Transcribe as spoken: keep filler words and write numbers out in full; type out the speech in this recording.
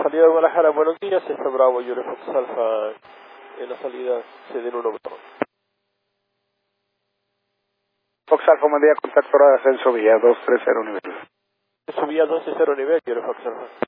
salida de Guadalajara, buenos días, está Bravo, Yuri Fox Alfa en la salida C D uno. Fox Alfa, buen día, contacto hora de ascenso, vía dos tres cero nivel. Subía doce cero nivel, Yuri Fox Alfa.